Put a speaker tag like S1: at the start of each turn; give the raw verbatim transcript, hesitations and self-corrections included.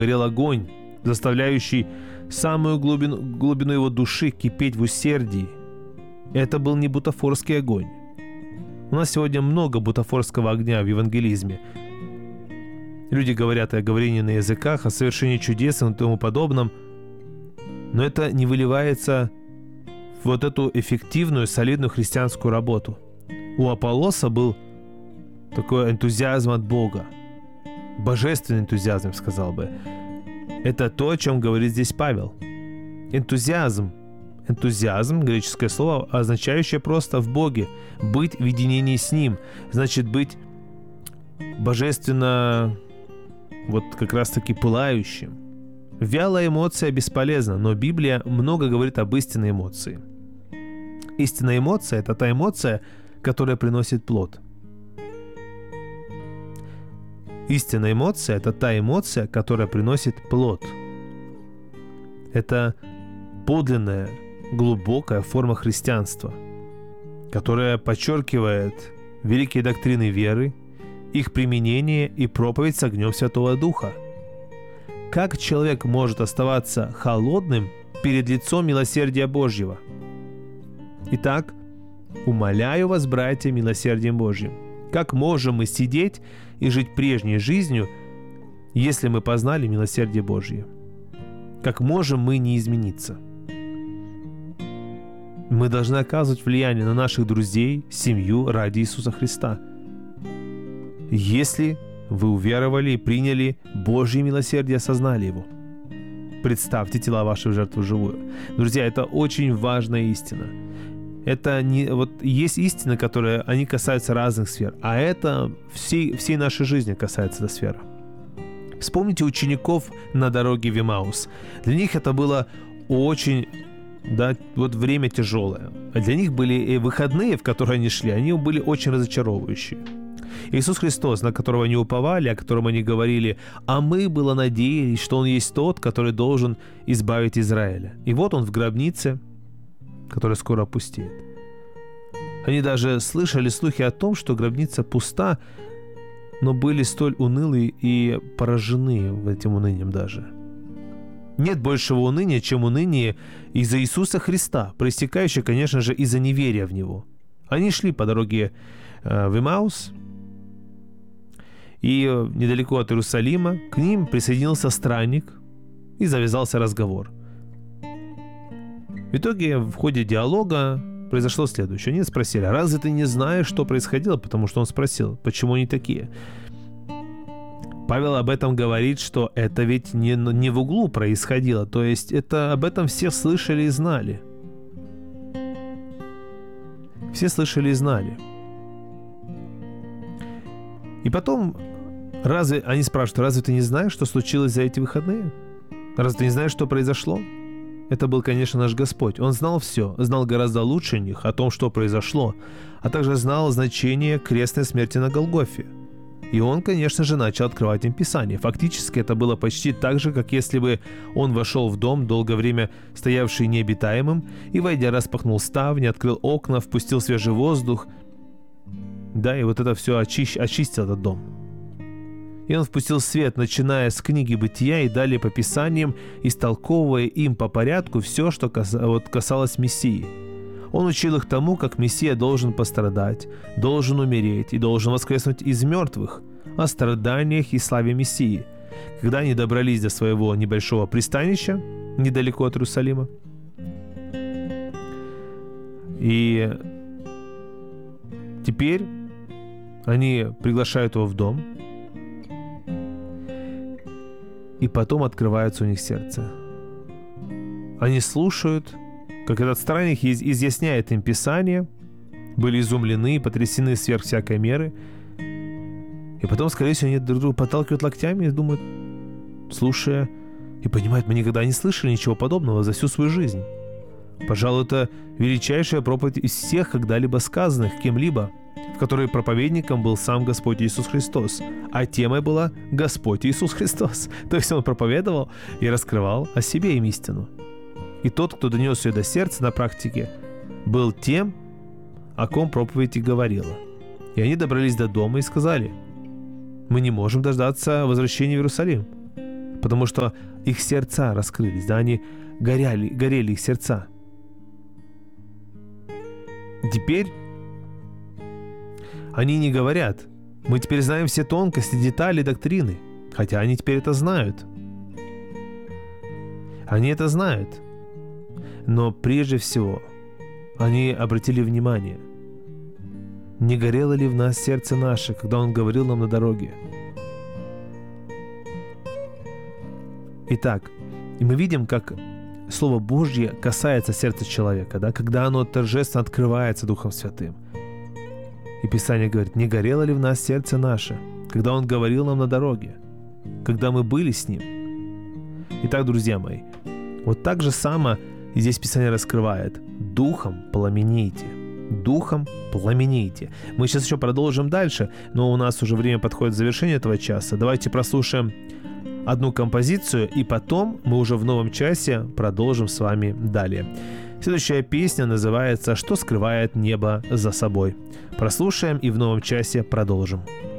S1: горел огонь, заставляющий самую глубину, глубину его души кипеть в усердии. Это был не бутафорский огонь. У нас сегодня много бутафорского огня в евангелизме. Люди говорят о говорении на языках, о совершении чудес и тому подобном, но это не выливается в вот эту эффективную, солидную христианскую работу. У Аполлоса был такой энтузиазм от Бога. Божественный энтузиазм, я сказал бы. Это то, о чем говорит здесь Павел. Энтузиазм. Энтузиазм, греческое слово, означающее просто в Боге. Быть в единении с Ним. Значит, быть божественно, вот как раз-таки пылающим. Вялая эмоция бесполезна, но Библия много говорит об истинной эмоции. Истинная эмоция – это та эмоция, которая приносит плод. Истинная эмоция – это та эмоция, которая приносит плод. Это подлинная, глубокая форма христианства, которая подчеркивает великие доктрины веры, их применение и проповедь с огнем Святого Духа. Как человек может оставаться холодным перед лицом милосердия Божьего? Итак, умоляю вас, братья, милосердием Божьим. Как можем мы сидеть и жить прежней жизнью, если мы познали милосердие Божье? Как можем мы не измениться? Мы должны оказывать влияние на наших друзей, семью ради Иисуса Христа. Если вы уверовали и приняли Божье милосердие, осознали его. Представьте тела ваши в жертву живую. Друзья, это очень важная истина. Это не вот есть истины, которые они касаются разных сфер, а это всей, всей нашей жизни касается эта сфера. Вспомните учеников на дороге в Эмаус. Для них это было очень, да, вот время тяжелое. Для них были выходные, в которые они шли, они были очень разочаровывающие. Иисус Христос, на которого они уповали, о котором они говорили, а мы было надеялись, что Он есть тот, который должен избавить Израиля. И вот Он в гробнице, которая скоро опустеет. Они даже слышали слухи о том, что гробница пуста, но были столь унылы и поражены этим унынием даже. Нет большего уныния, чем уныние из-за Иисуса Христа, проистекающее, конечно же, из-за неверия в Него. Они шли по дороге э, в Эмаус, и э, недалеко от Иерусалима к ним присоединился странник, и завязался разговор. В итоге, в ходе диалога произошло следующее. Они спросили: а разве ты не знаешь, что происходило? Потому что он спросил, почему они такие. Павел об этом говорит, что это ведь не, не в углу происходило. То есть это об этом все слышали и знали. Все слышали и знали. И потом, разве они спрашивают: разве ты не знаешь, что случилось за эти выходные? Разве ты не знаешь, что произошло? Это был, конечно, наш Господь. Он знал все, знал гораздо лучше них о том, что произошло, а также знал значение крестной смерти на Голгофе. И он, конечно же, начал открывать им Писание. Фактически это было почти так же, как если бы он вошел в дом, долгое время стоявший необитаемым, и, войдя, распахнул ставни, открыл окна, впустил свежий воздух. Да, и вот это все очи- очистил этот дом. И он впустил свет, начиная с книги Бытия и далее по Писаниям, истолковывая им по порядку все, что каса- вот касалось Мессии. Он учил их тому, как Мессия должен пострадать, должен умереть и должен воскреснуть из мертвых, о страданиях и славе Мессии. Когда они добрались до своего небольшого пристанища, недалеко от Иерусалима, и теперь они приглашают его в дом, и потом открывается у них сердце. Они слушают, как этот странник изъясняет им Писание, были изумлены и потрясены сверх всякой меры. И потом, скорее всего, они друг друга подталкивают локтями и думают, слушая, и понимают, мы никогда не слышали ничего подобного за всю свою жизнь. Пожалуй, это величайшая проповедь из всех когда-либо сказанных кем-либо, в которой проповедником был сам Господь Иисус Христос, а темой была Господь Иисус Христос. То есть Он проповедовал и раскрывал о себе им истину. И тот, кто донес ее до сердца на практике, был тем, о ком проповедь и говорила. И они добрались до дома и сказали: мы не можем дождаться возвращения в Иерусалим. потому что их сердца раскрылись, да, они горели, горели их сердца. Теперь они не говорят: мы теперь знаем все тонкости, детали доктрины, хотя они теперь это знают. Они это знают. Но прежде всего они обратили внимание, не горело ли в нас сердце наше, когда Он говорил нам на дороге. Итак, и мы видим, как Слово Божье касается сердца человека, да, когда оно торжественно открывается Духом Святым. И Писание говорит: не горело ли в нас сердце наше, когда Он говорил нам на дороге, когда мы были с Ним. Итак, друзья мои, вот так же само и здесь Писание раскрывает: духом пламенейте, духом пламенейте. Мы сейчас еще продолжим дальше, но у нас уже время подходит к завершению этого часа. Давайте прослушаем одну композицию, и потом мы уже в новом часе продолжим с вами далее. Следующая песня называется «Что скрывает небо за собой». Прослушаем и в новом часе продолжим.